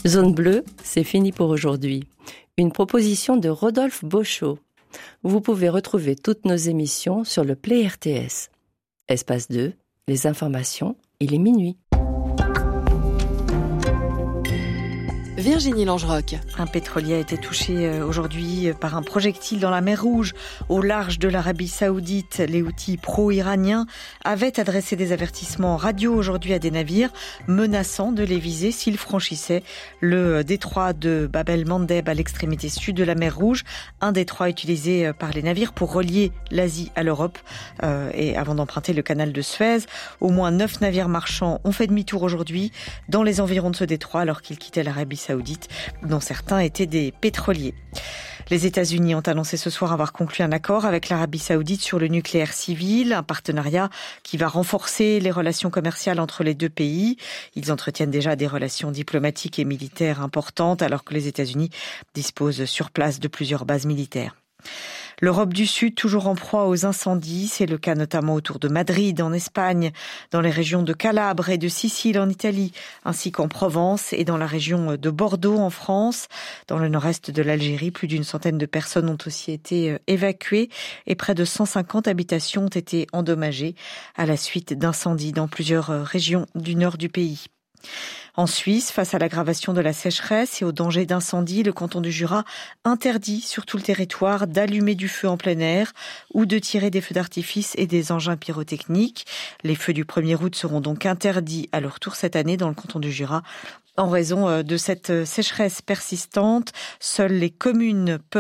Zone bleue, c'est fini pour aujourd'hui. Une proposition de Rodolphe Beauchot. Vous pouvez retrouver toutes nos émissions sur le Play RTS. Espace 2, les informations, il est minuit. Virginie Langerock. Un pétrolier a été touché aujourd'hui par un projectile dans la mer Rouge, au large de l'Arabie Saoudite. Les Houthis pro-iraniens avaient adressé des avertissements radio aujourd'hui à des navires, menaçant de les viser s'ils franchissaient le détroit de Bab el-Mandeb à l'extrémité sud de la mer Rouge, un détroit utilisé par les navires pour relier l'Asie à l'Europe et avant d'emprunter le canal de Suez. Au moins 9 navires marchands ont fait demi-tour aujourd'hui dans les environs de ce détroit alors qu'ils quittaient l'Arabie Saoudite, dont certains étaient des pétroliers. Les États-Unis ont annoncé ce soir avoir conclu un accord avec l'Arabie Saoudite sur le nucléaire civil, un partenariat qui va renforcer les relations commerciales entre les deux pays. Ils entretiennent déjà des relations diplomatiques et militaires importantes alors que les États-Unis disposent sur place de plusieurs bases militaires. L'Europe du Sud, toujours en proie aux incendies. C'est le cas notamment autour de Madrid, en Espagne, dans les régions de Calabre et de Sicile, en Italie, ainsi qu'en Provence et dans la région de Bordeaux, en France. Dans le nord-est de l'Algérie, plus d'une centaine de personnes ont aussi été évacuées et près de 150 habitations ont été endommagées à la suite d'incendies dans plusieurs régions du nord du pays. En Suisse, face à l'aggravation de la sécheresse et au danger d'incendie, le canton du Jura interdit sur tout le territoire d'allumer du feu en plein air ou de tirer des feux d'artifice et des engins pyrotechniques. Les feux du 1er août seront donc interdits à leur tour cette année dans le canton du Jura. En raison de cette sécheresse persistante, seules les communes peuvent